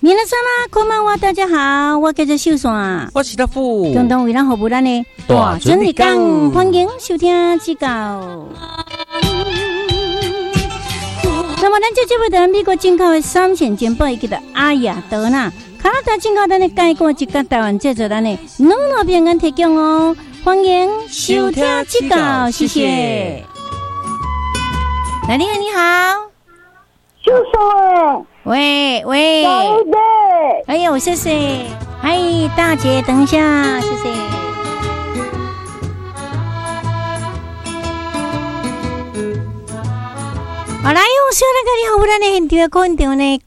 你那什么？こんばんは，大家好，我叫做秀山， 我是大富， 共同为咱服务咱的大准日讲，欢迎收听指教。那么，咱这节目的美国进口的3线煎包，伊叫做阿雅德纳，加拿大进口咱的介国一甲台湾制作咱的两路平安提供哦，欢迎收听指教，谢谢。来，你好。 秀山， 喂，哎呦，谢谢，嗨，大姐，等一下，谢谢。好来，我说那个你好，我咱的现场空调呢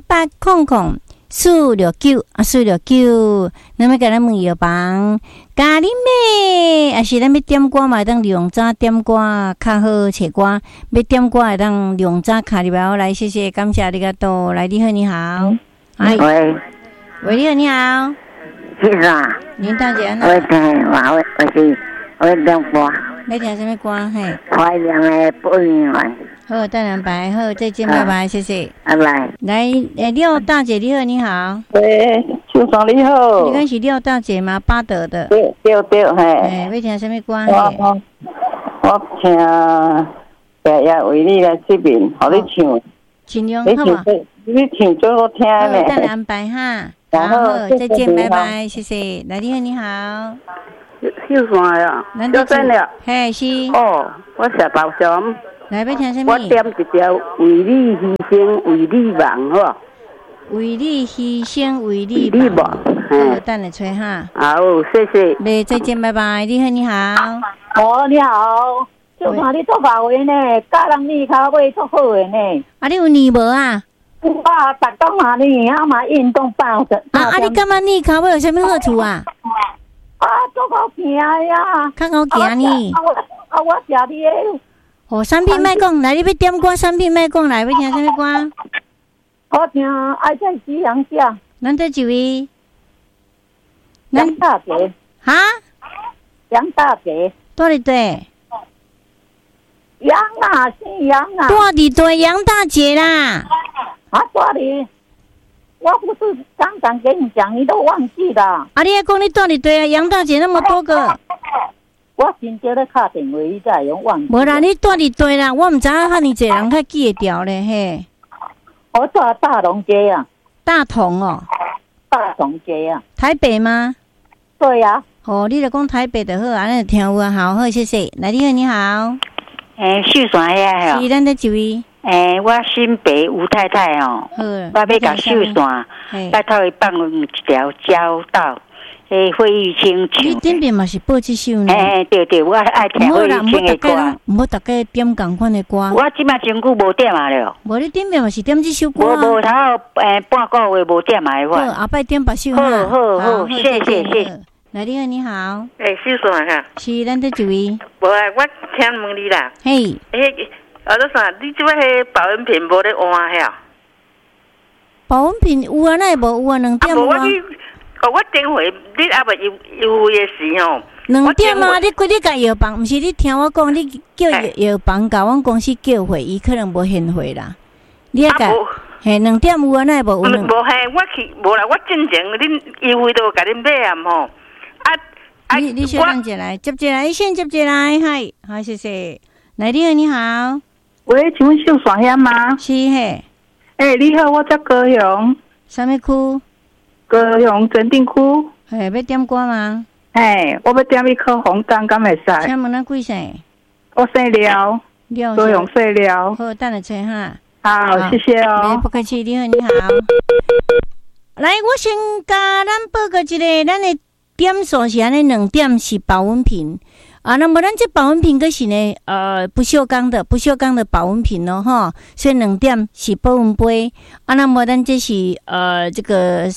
，0800-469-469，那么给咱问药房，咖喱妹，还是咱要点歌嘛？当用早点歌较好找歌，要点歌会当用早卡里边来，谢谢，感谢你个多，来，你好，你好， 喂， 你好，你好， 是啊， 林大姐， 我听，我点歌， 你听什么歌？嘿， 快乐的不一样。 好，大两白，好，再见，拜拜，谢谢。 拜拜。 来，廖大姐，你好，你好。 喂，秀山你好。 你敢是廖大姐吗？巴德的。 对，嘿。 要听什么歌？ 我听白夜为你来这边，互你唱。 尽量好嘛。 你唱最好听呢。 大两白哈。好，再见，拜拜，谢谢。来，你好，你好。 秀山呀，秀山了。 嘿，是。 哦，我是包厢。 来，要听什么？ 我点一条为你牺牲，为你忙，好。 为你牺牲，为你忙。 好，等下吹哈。 好，谢谢。 来，再见，拜拜。你好，你好。 哦，你好。就看你做法会呢，教人你较会做好的呢。 啊，你有念无啊？ 我逐工嘛呢，啊嘛运动半的。 你感觉你较会有啥物好处啊？ 做好行呀。 较好行呢。 我食你的。 哦，产品卖讲，来你要点歌，产品卖讲，来要听什么歌？ 我听爱在西洋下。 咱这一位？ 杨大姐。 哈？ 杨大姐。 住伫对？ 杨啊，姓杨啊。 住伫对杨大姐啦。 住伫。我不是常跟你讲，你都忘记了。 你还讲你住伫对啊？杨大姐那么多个。 我真叫咧打电话，你才用忘记。 无啦，你住伫对啦，我唔知影遐尼济人较记得掉咧嘿。 我住大同街啊。 大同哦。 大同街啊。 台北吗？ 对啊。 哦，你就讲台北就好，安尼听有啊，好，谢谢。来，你好，你好。 秀山遐是咱这一位。 我新北吴太太哦。 好。 我要甲秀山，拜托伊放一条交道。费玉清唱， 你顶边嘛是播这首呢？ 对，我爱听费玉清的歌。 唔好大家点同款的歌。 我即摆真久无点啊了。 无你顶边嘛是点这首歌。 无头半个月无点啊我。后摆点别首哈。好，谢谢。 来，你好，你好。 秀山哈。 是咱这一位。 无啊，我听问你啦。 嘿。 那啥，你即摆迄保温瓶无咧换遐？ 保温瓶有啊，那无有啊，2点有啊。 我电话你也袂优惠的时候 2点啊！你甲药房，毋是你听我讲，你叫药房甲阮公司叫回，伊可能无现回啦。你也甲2点有啊，那无有？ 无嘿，我去无啦，我进前恁优惠都甲恁买啊吼。 你稍等一来，接来，先接来，嗨，好，谢谢。来，你好，你好。 喂，请问秀山遐吗？ 是嘿。 你好，我在高雄。 啥物区？ 高雄镇定区。 要点歌吗？ 我要点一颗红蛋，敢会使？ 请问咱几岁？ 我姓廖，高雄姓廖。 好，等下找哈。 好，谢谢哦。 不客气，你好，你好。来，我先甲咱报告一个，咱的点数是安尼，2点是保温瓶。那么咱这保温瓶可是呢，不锈钢的保温瓶哦，哈，所以2点是保温杯。那么咱这是这个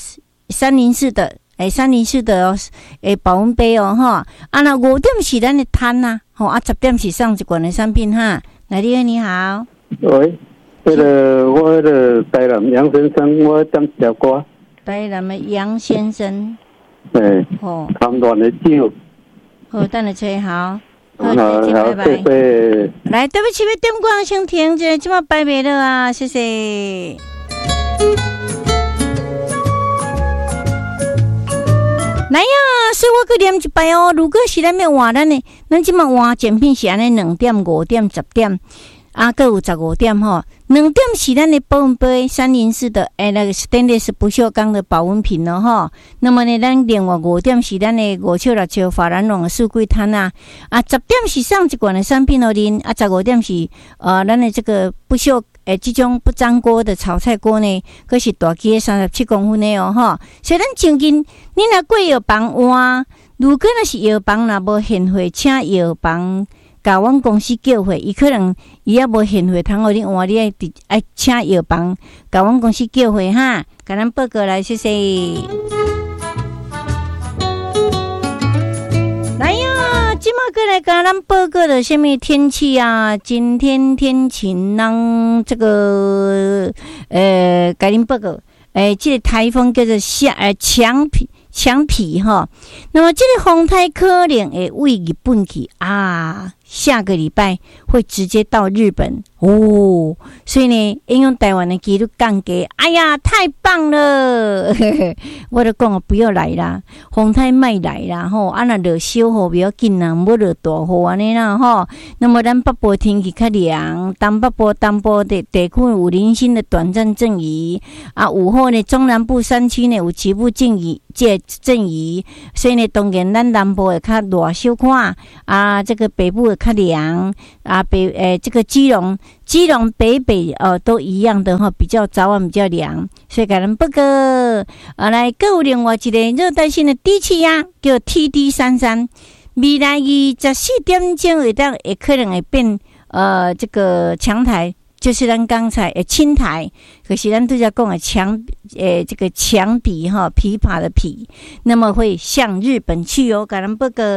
304的，304的保温杯哦，哈。那5点是咱的摊呐，10点是上一罐的商品哈。来，你好，你好。 喂，我台南杨先生，我点一条歌。 台南的杨先生。 谈恋的酒。 好，等下吹好。 好，拜拜。 来，对不起，要点歌先停一下，这么摆袂了啊，谢谢。 来呀，所以我去念一摆哦。如果是咱要换咱即马换检品是安尼2点、5点、10点，各有15点吼。2点是咱的保温杯304的那个 stainless 不锈钢的保温瓶咯吼。那么呢，咱另外5点是咱的5笑6笑法兰绒的四季摊10点是上一罐的产品咯恁15点是咱的这个不锈这种不粘锅的炒菜锅呢，佫是大机的37公分的哦吼。所以咱最近你若过药房换，如果若是药房若无现货，请药房甲阮公司叫货，伊可能伊也无现货通互你换，你爱请药房甲阮公司叫货哈，甲咱报告来，谢谢。来呀，即马过来甲咱报告的什么天气啊？今天天晴，让这个甲恁报告，这个台风叫做强皮哈，那么这个风台可能会为日本去下个礼拜会直接到日本哦，所以呢，应用台湾的几率降低。哎呀，太棒了！我就讲不要来啦，风台莫来啦吼，若落小雨不要紧啦，唔好落大雨安尼啦吼。那么咱北部天气较凉，东北部的地区有零星的短暂阵雨午后呢，中南部山区呢有局部阵雨，所以呢，当然咱南部会较热小可这个北部会较凉这个基隆北都一样的哈，比较早晚比较凉，所以甲咱报告来，各有另外一个热带性的低气压叫 TD33， 未来24点钟会可能会变这个强台。就是咱刚才青台，可是咱对家讲的这个强比哈，琵琶的琵，那么会向日本去哦，甲咱报告。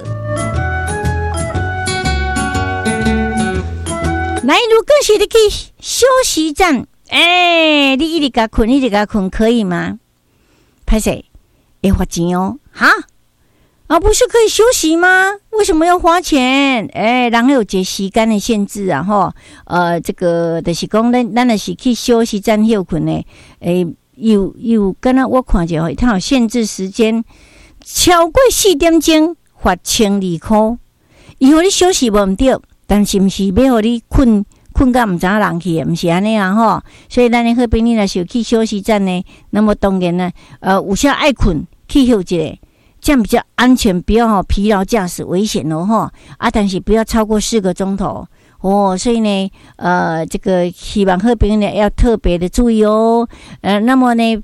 来，如果是你去休息站，你一直甲困，可以吗？拍谁？会罚钱哦，哈？不是可以休息吗？为什么要花钱？然后有这时间的限制吼，这个就是讲咱就是去休息站休困的，有敢若我看者它有限制时间，超过4点钟罚1200块。以后你休息无毋对，但是毋是要互你困到毋知影人去，毋是安尼吼。所以咱的好朋友若是去休息站呢，那么当然呢，有些爱困去休一下。这样比较安全，不要疲劳驾驶危险哦但是不要超过4个钟头哦。所以呢，这个希望好朋友呢要特别的注意哦。那么呢，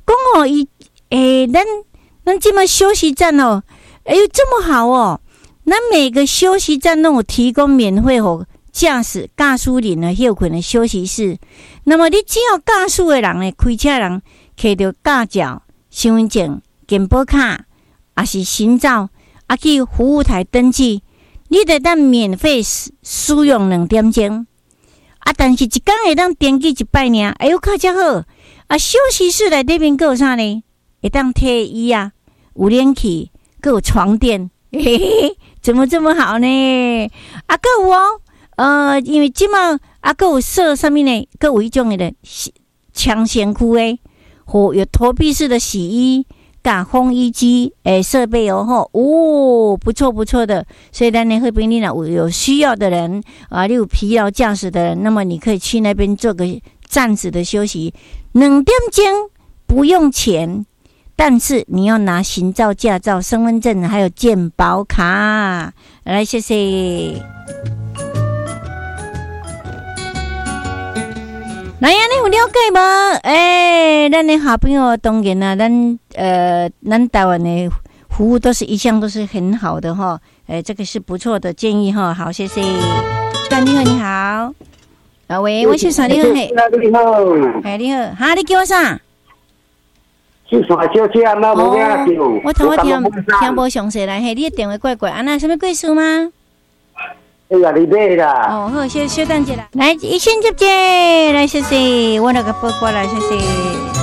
讲咱这么休息站这么好哦。咱每个休息站都有提供免费驾驶人的休困的休息室。那么你只要驾驶的人呢，开车人摕到驾照、身份证、健保卡。是行照去服务台登记，你得当免费使用2点钟但是一天会当登记1摆尔，较才好休息室内底面还有啥呢？会当退椅有冷气，还有床垫，嘿嘿，怎么这么好呢？还有因为现在还有设什么呢？还有一种的抢先区的有投币式的洗衣加烘衣机设备不错的。所以咱呢会帮你有需要的人你有疲劳驾驶的人，那么你可以去那边做个暂时的休息，2点钟不用钱，但是你要拿行照、驾照、身份证还有健保卡。来，谢谢。来呀，你有了解吗？咱的好朋友当然咱台湾的服务一向都是很好的哈。这个是不错的建议哈。好，谢谢。你好。喂，我是啥？你好。你好。你好。哈，你叫我啥？ 是啥小姐啊？那无咩叫？ 我听无详细来。你的电话怪怪，那什么贵数吗？ 你买啦。 好，小等一下啦。来，一线接接，来谢谢，我那个报告来谢谢。